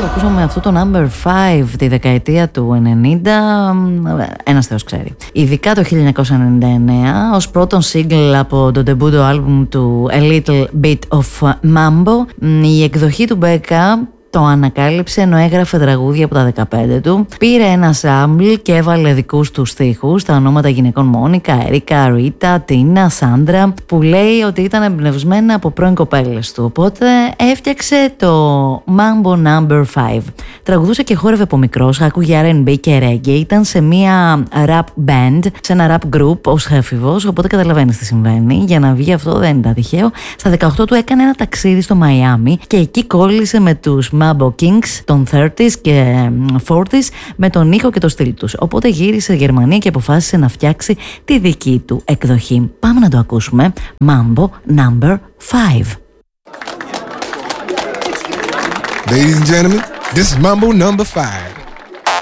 ακούσαμε αυτό το number 5 τη δεκαετία του 90, ένας θεός ξέρει. Ειδικά το 1999, ως πρώτον single από το ντεμπούτο άλμπουμ του A Little Bit of Mambo, η εκδοχή του Μπέκα το ανακάλυψε ενώ έγραφε τραγούδια από τα 15 του. Πήρε ένα σάμπλ και έβαλε δικούς του στίχους, τα ονόματα γυναικών Μόνικα, Έρικα, Ρίτα, Τίνα, Σάντρα, που λέει ότι ήταν εμπνευσμένα από πρώην κοπέλες του. Οπότε έφτιαξε το Mambo No. 5. Τραγουδούσε και χόρευε από μικρός, άκουγε R&B και reggae, ήταν σε μια rap band, σε ένα rap group ως έφηβος, οπότε καταλαβαίνεις τι συμβαίνει. Για να βγει αυτό δεν ήταν τυχαίο. Στα 18 του έκανε ένα ταξίδι στο Μαϊάμι και εκεί κόλλησε με τους Mambo Kings των 30s και 40s με τον ήχο και το στυλ τους. Οπότε γύρισε στη Γερμανία και αποφάσισε να φτιάξει τη δική του εκδοχή. Πάμε να το ακούσουμε. Mambo No. 5. Ladies and gentlemen, this is Mambo No. 5.